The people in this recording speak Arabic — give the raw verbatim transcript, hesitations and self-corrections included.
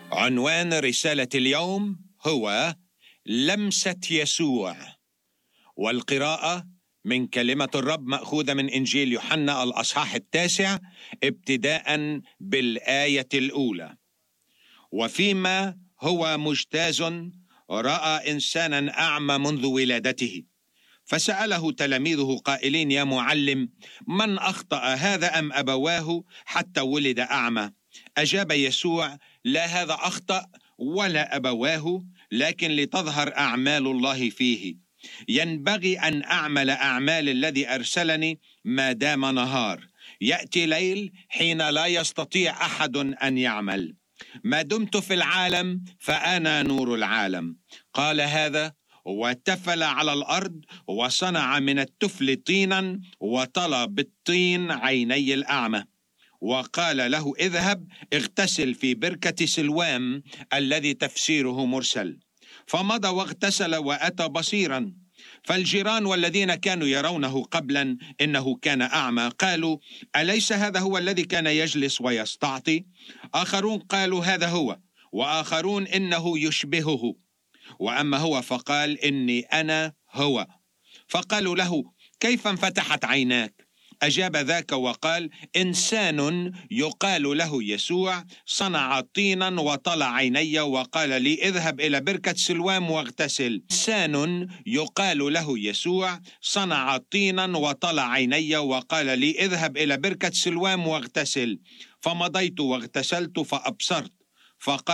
عنوان رسالة اليوم هو لمسة يسوع، والقراءة من كلمة الرب مأخوذة من إنجيل يوحنا الأصحاح التاسع ابتداء بالآية الأولى. وفيما هو مجتاز رأى إنسانا أعمى منذ ولادته، فسأله تلاميذه قائلين: يا معلم، من أخطأ هذا أم أبواه حتى ولد أعمى؟ أجاب يسوع: لا هذا أخطأ ولا أبواه، لكن لتظهر أعمال الله فيه. ينبغي أن أعمل أعمال الذي أرسلني ما دام نهار، يأتي ليل حين لا يستطيع أحد أن يعمل. ما دمت في العالم فأنا نور العالم. قال هذا وتفل على الأرض وصنع من التفل طينا وطلى بالطين عيني الأعمى، وقال له: اذهب اغتسل في بركة سلوام الذي تفسيره مرسل. فمضى واغتسل وأتى بصيرا. فالجيران والذين كانوا يرونه قبلا إنه كان أعمى قالوا: أليس هذا هو الذي كان يجلس ويستعطي؟ آخرون قالوا: هذا هو، وآخرون إنه يشبهه، وأما هو فقال: إني أنا هو. فقالوا له: كيف انفتحت عيناك؟ أجاب ذاك وقال: إنسان يقال له يسوع صنع طينا وطلع عيني وقال لي: اذهب إلى بركة سلوام واغتسل. إنسان يقال له يسوع صنع طينا وطلع عيني وقال لي: اذهب إلى بركة سلوام واغتسل. فمضيت واغتسلت فأبصرت. فقال